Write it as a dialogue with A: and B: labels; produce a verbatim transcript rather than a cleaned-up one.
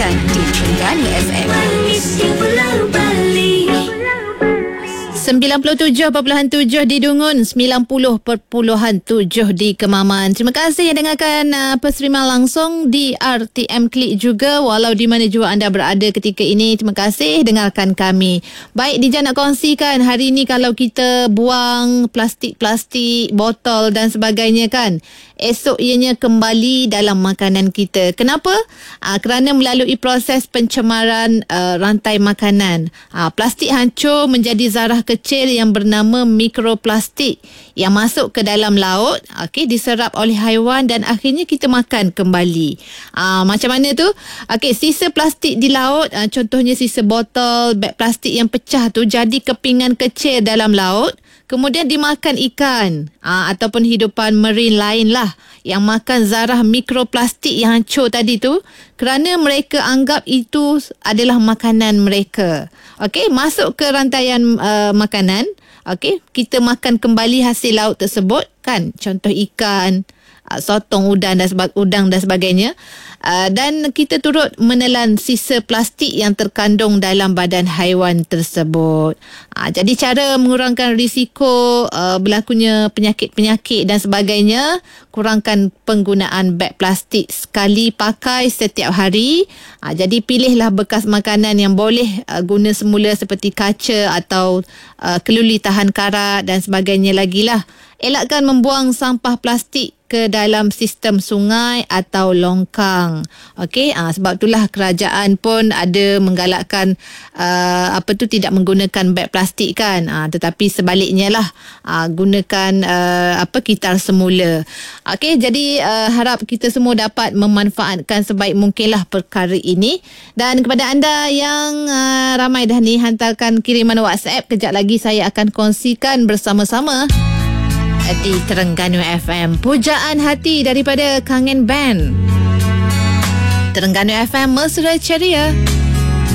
A: dengarkan di Terengganu F M. sembilan puluh tujuh perpuluhan tujuh di Dungun, sembilan puluh perpuluhan tujuh di Kemaman. Terima kasih yang dengarkan uh, perseriman langsung di R T M Klik juga, walau di mana juga anda berada ketika ini. Terima kasih dengarkan kami. Baik, Dija nak kongsikan hari ini kalau kita buang plastik-plastik, botol dan sebagainya kan, esok ianya kembali dalam makanan kita. Kenapa? Uh, kerana melalui proses pencemaran uh, rantai makanan. Uh, plastik hancur menjadi zarah kecil yang bernama mikroplastik yang masuk ke dalam laut, okey, diserap oleh haiwan dan akhirnya kita makan kembali. Aa, macam mana tu? Okey, sisa plastik di laut, aa, contohnya sisa botol, beg plastik yang pecah tu jadi kepingan kecil dalam laut, kemudian dimakan ikan aa, ataupun hidupan marin lain lah yang makan zarah mikroplastik yang hancur tadi tu, kerana mereka anggap itu adalah makanan mereka. Okey, masuk ke rantaian uh, makanan. Okey, kita makan kembali hasil laut tersebut kan, contoh ikan, uh, sotong, udang dan sebag- udang dan sebagainya. Uh, dan kita turut menelan sisa plastik yang terkandung dalam badan haiwan tersebut. Uh, jadi cara mengurangkan risiko uh, berlakunya penyakit-penyakit dan sebagainya, kurangkan penggunaan beg plastik sekali pakai setiap hari. Uh, jadi pilihlah bekas makanan yang boleh uh, guna semula seperti kaca atau uh, keluli tahan karat dan sebagainya lagi lah. Elakkan membuang sampah plastik ke dalam sistem sungai atau longkang. Okey, uh, sebab itulah kerajaan pun ada menggalakkan uh, apa tu tidak menggunakan beg plastik kan. Uh, tetapi sebaliknya lah, uh, gunakan uh, apa kitar semula. Okey, jadi uh, harap kita semua dapat memanfaatkan sebaik mungkinlah perkara ini. Dan kepada anda yang uh, ramai dah ni hantarkan kiriman WhatsApp, kejap lagi saya akan kongsikan bersama-sama di Terengganu F M. Pujaan hati daripada Kangen Band. Terengganu F M, mesra ceria.